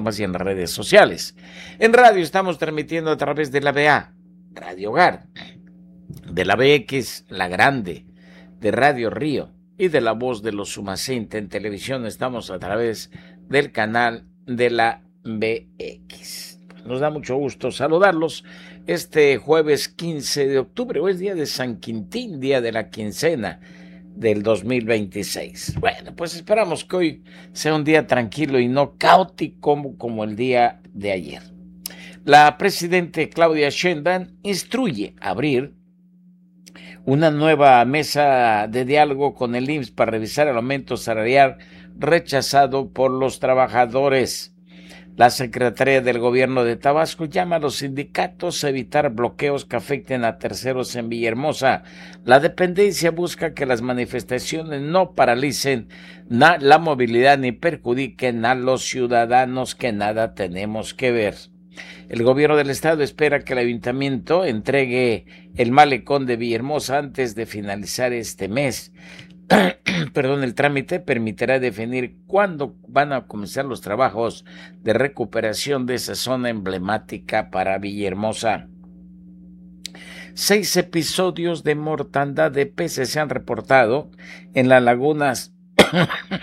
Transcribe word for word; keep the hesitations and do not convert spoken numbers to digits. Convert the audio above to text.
plataformas y en las redes sociales. En radio estamos transmitiendo a través de la B A, Radio Hogar, de la B X, La Grande, de Radio Río y de La Voz de los Sumacinte. En televisión estamos a través del canal de la B X. Nos da mucho gusto saludarlos este jueves quince de octubre, hoy es día de San Quintín, día de la quincena del dos mil veintiséis. Bueno, pues esperamos que hoy sea un día tranquilo y no caótico como, como el día de ayer. La presidenta Claudia Sheinbaum instruye abrir una nueva mesa de diálogo con el I M S S para revisar el aumento salarial rechazado por los trabajadores. La Secretaría del Gobierno de Tabasco llama a los sindicatos a evitar bloqueos que afecten a terceros en Villahermosa. La dependencia busca que las manifestaciones no paralicen la movilidad ni perjudiquen a los ciudadanos que nada tenemos que ver. El gobierno del estado espera que el ayuntamiento entregue el malecón de Villahermosa antes de finalizar este mes. Perdón, el trámite permitirá definir cuándo van a comenzar los trabajos de recuperación de esa zona emblemática para Villahermosa. Seis episodios de mortandad de peces se han reportado en las lagunas